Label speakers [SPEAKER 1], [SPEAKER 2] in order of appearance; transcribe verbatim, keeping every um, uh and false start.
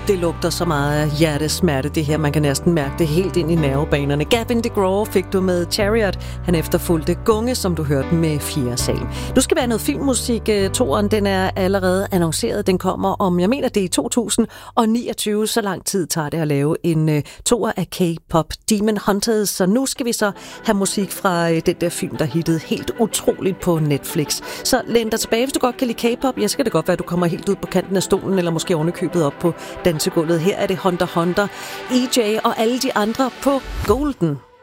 [SPEAKER 1] det lugter så meget af hjertesmerte, det her. Man kan næsten mærke det helt ind i nervebanerne. Gavin DeGraw fik du med Chariot. Han efterfulgte Gunge, som du hørte med Fire Sal. Nu skal være noget filmmusik. Toren, den er allerede annonceret. Den kommer om, jeg mener, det er i to tusind niogtyve. Så lang tid tager det at lave en uh, toer af K-pop Demon Hunters. Så nu skal vi så have musik fra uh, den der film, der hittede helt utroligt på Netflix. Så læn dig tilbage, hvis du godt kan lide K-pop. Ja, så kan det godt være, at du kommer helt ud på kanten af stolen, eller måske ovenikøbet op på dansegulvet. Her er det Hunter Hunter, E J og alle de andre på Golden.